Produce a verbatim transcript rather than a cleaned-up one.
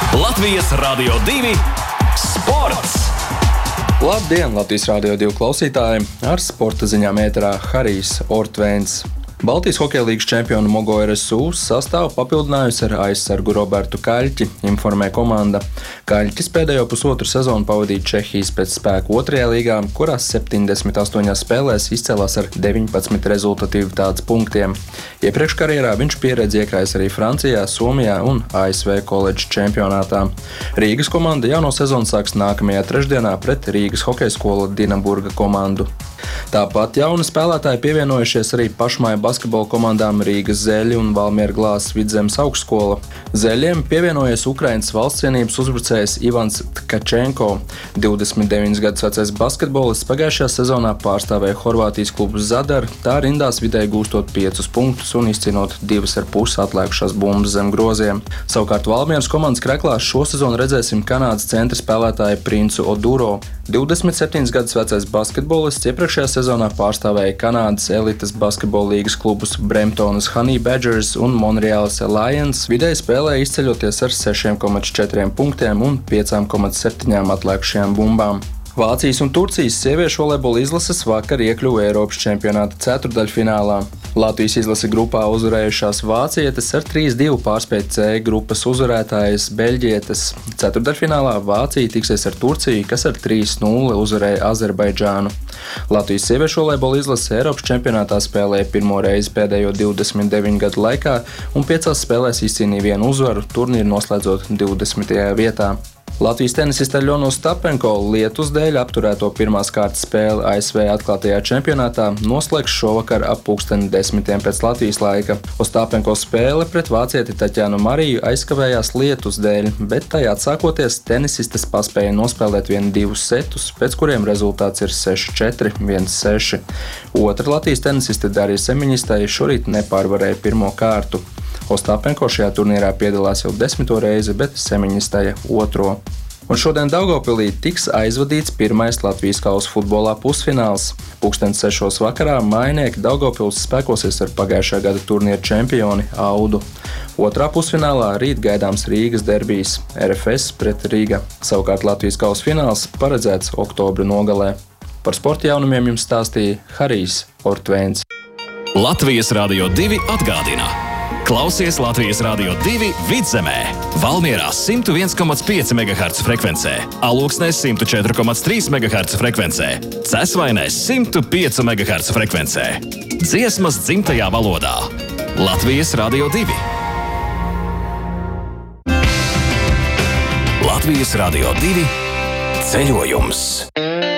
Latvijas Radio divi sports! Labdien, Latvijas Radio divi klausītāji! Ar sporta ziņām ēterā Harijs Ortvēns. Baltijas hokeja līgas čempionu Mogo R S U sastāvu papildinājusi ar aizsargu Robertu Kaļķi, informē komanda. Kaļķis pēdējo pusotru sezonu pavadīja Čehijas pēc spēku otrajā līgā, kurās septiņdesmit astoņās spēlēs izcēlās ar deviņpadsmit rezultatīvitātes punktiem. Iepriekš karjerā viņš pieredzi iekrājis arī Francijā, Somijā un A S V koledžu čempionātā. Rīgas komanda jauno sezonu sāks nākamajā trešdienā pret Rīgas hokeja skolu Dinaburga komandu. Tāpat jauni spēlētāji pievienojušies arī pašmāju basketbola komandām Rīgas Zeļi un Valmiera Glāzes Vidzemes augstskola. Zeļiem pievienojies Ukrainas valsts cienības uzbrucējs Ivans Tkačenko. divdesmit deviņus gadus vecais basketbolists pagājušajā sezonā pārstāvēja Horvātijas klubu Zadar, tā rindās vidēji gūstot piecus punktus un izcīnot divas ar pusi atlēkušās bumbas zem groziem. Savukārt Valmieras komandas kreklās šo sezonu redzēsim Kanādas centra spēlētāju Princu Oduro. divdesmit septiņus gadus vecais basketbolists iepriekšējā sezonā pārstāvēja Kanādas elites basketbola līgas klubus Bramptonas Honey Badgers un Montrealas Lions, vidēji spēlē izceļoties ar sešiem komats četriem punktiem un pieciem komats septiņiem atlēkušajām bumbām. Vācijas un Turcijas sieviešu volejbola izlases vakar iekļuva Eiropas čempionāta ceturtdaļfinālā. Latvijas izlase grupā uzvarējušās vācietes ar trīs divi pārspēja C grupas uzvarētājas beļģietes. Ceturtdaļfinālā Vācija tiksies ar Turciju, kas ar trīs nulle uzvarēja Azerbaidžānu. Latvijas sieviešu volejbola izlase Eiropas čempionātā spēlēja pirmo reizi pēdējo divdesmit deviņu gadu laikā un piecās spēlēs izcīnīja vienu uzvaru, turnīru noslēdzot divdesmitajā vietā. Latvijas tenisiste Aļona Ostapenko lietus dēļ apturēto pirmās kārtas spēli A S V atklātajā čempionātā noslēgs šovakar ap pulksteni desmitiem pēc Latvijas laika. Ostapenko spēle pret vācieti Taķānu Mariju aizkavējās lietus dēļ, bet tai atsākoties tenisistes paspēja nospēlēt vien divus setus, pēc kuriem rezultāts ir seši četri, viens seši. Otra Latvijas tenisiste Darija Semiņistai šorīt nepārvarēja pirmo kārtu. Ostapenko šajā turnīrā piedalās jau desmito reizi, bet Semiņistaja otro. Un šodien Daugavpilī tiks aizvadīts pirmais Latvijas kausa futbolā pusfināls. Pulkstens sešos vakarā Mājnieki Daugavpils spēkosies ar pagājušā gada turnīra čempioni Audu. Otrā pusfinālā rīt gaidāms Rīgas derbijs R F S pret Riga. Savukārt Latvijas kausa fināls paredzēts oktobra nogalē. Par sporta jaunumiem jums stāstīja Harijs Ortvēns. Latvijas Radio divi atgādina. Klausies Latvijas Radio divi Vidzemē, Valmierā simt viens komats pieci megaherca frekvencē, Alūksnē simt četri komats trīs megaherca frekvencē, Cesvainē simt pieci megaherca frekvencē. Dziesmas dzimtajā valodā. Latvijas Radio divi. Latvijas Radio divi ceļojums.